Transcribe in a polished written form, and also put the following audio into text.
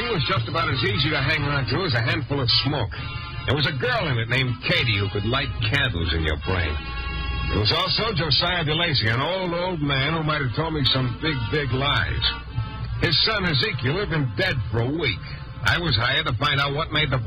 was just about as easy to hang on to as a handful of smoke. There was a girl in it named Katie who could light candles in your brain. There was also Josiah DeLacy, an old man who might have told me some big lies. His son Ezekiel had been dead for a week. I was hired to find out what made the